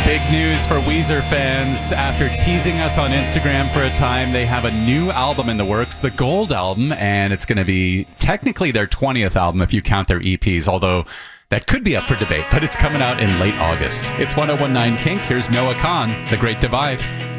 Big news for Weezer fans. After teasing us on Instagram for a time, they have a new album in the works, the Gold Album, and it's going to be technically their 20th album if you count their EPs, although that could be up for debate, but it's coming out in late August. It's 1019 Kink. Here's Noah Kahn, The Great Divide.